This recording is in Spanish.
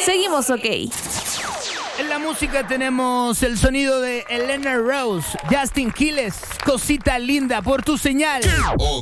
Seguimos ok. En la música tenemos el sonido de Elena Rose, Justin Quiles, Cosita Linda, por tu señal.